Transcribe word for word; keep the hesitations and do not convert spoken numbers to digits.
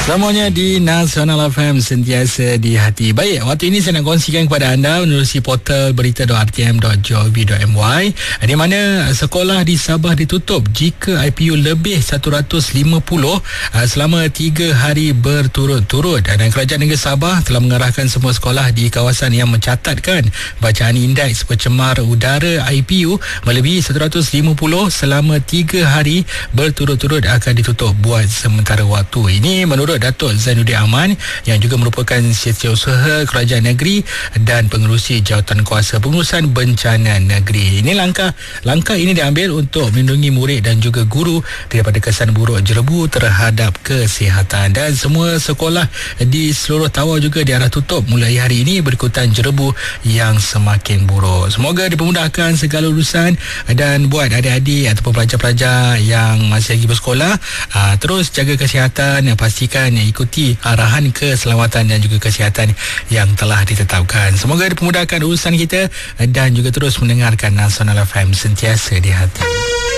Semuanya di Nasional F M, sentiasa di hati. Baik, waktu ini saya nak kongsikan kepada anda menerusi portal berita dot r t m dot gov dot m y, di mana sekolah di Sabah ditutup jika I P U lebih seratus lima puluh selama tiga hari berturut-turut. Dan Kerajaan Negeri Sabah telah mengarahkan semua sekolah di kawasan yang mencatatkan bacaan indeks pencemar udara I P U melebihi seratus lima puluh selama tiga hari berturut-turut akan ditutup buat sementara waktu. Ini menurut Datuk Zainuddin Aman yang juga merupakan setiausaha kerajaan negeri dan pengerusi jawatan kuasa pengurusan bencana negeri. Ini langkah langkah ini diambil untuk melindungi murid dan juga guru daripada kesan buruk jerebu terhadap kesihatan. Dan semua sekolah di seluruh Tawau juga diarah tutup mulai hari ini berikutan jerebu yang semakin buruk. Semoga dipermudahkan segala urusan, dan buat adik-adik ataupun pelajar-pelajar yang masih lagi bersekolah, aa, terus jaga kesihatan, pastikan ikuti arahan keselamatan dan juga kesihatan yang telah ditetapkan. Semoga dipermudahkan urusan kita dan juga terus mendengarkan Nasional F M, sentiasa di hati.